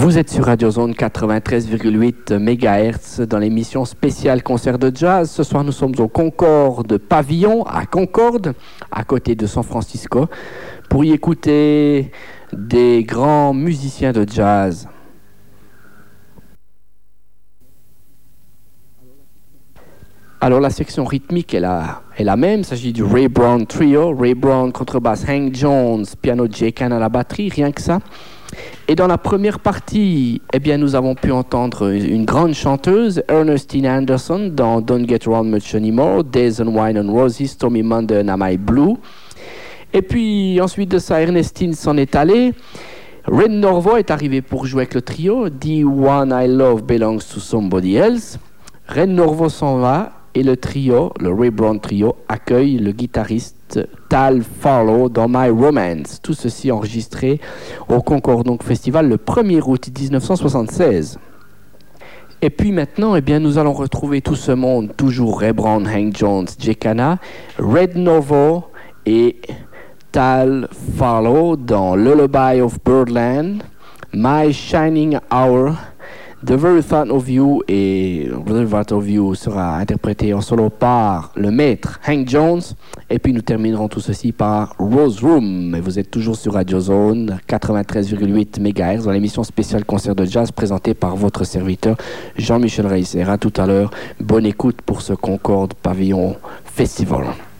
Vous êtes sur Radio Zone 93,8 MHz dans l'émission spéciale concert de jazz. Ce soir, nous sommes au Concorde Pavillon à Concorde, à côté de San Francisco, pour y écouter des grands musiciens de jazz. Alors la section rythmique est la même, il s'agit du Ray Brown Trio, Ray Brown contrebasse, Hank Jones, piano Jay Cann à la batterie, rien que ça. Et dans la première partie, eh bien, nous avons pu entendre une grande chanteuse, Ernestine Anderson, dans Don't Get Around Much Anymore, Days and Wine and Roses, Stormy Monday and Am I Blue. Et puis ensuite de ça, Ernestine s'en est allée. Red Norvo est arrivé pour jouer avec le trio, The One I Love Belongs to Somebody Else. Red Norvo s'en va. Et le trio, le Ray Brown Trio, accueille le guitariste Tal Farlow dans My Romance. Tout ceci enregistré au Concorde Festival le 1er août 1976. Et puis maintenant, eh bien, nous allons retrouver tout ce monde, toujours Ray Brown, Hank Jones, Jay Cann, Red Norvo et Tal Farlow dans Lullaby of Birdland, My Shining Hour, The Very Thought of You, et The Very Thought of You sera interprété en solo par le maître Hank Jones. Et puis nous terminerons tout ceci par Rose Room. Et vous êtes toujours sur Radio Zone 93,8 MHz dans l'émission spéciale concert de jazz présentée par votre serviteur Jean-Michel Reiser. À tout à l'heure. Bonne écoute pour ce Concorde Pavillon Festival.